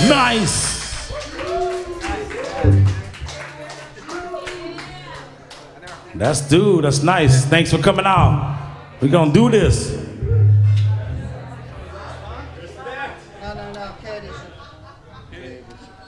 Nice. That's nice. Thanks for coming out. We're gonna do this. No, Cat